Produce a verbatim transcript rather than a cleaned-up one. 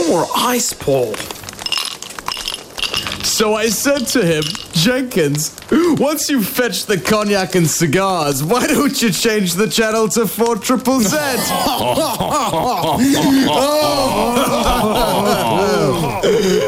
more ice, Paul. So I said to him, Jenkins, once you've fetched the cognac and cigars, why don't you change the channel to four triple Z? oh.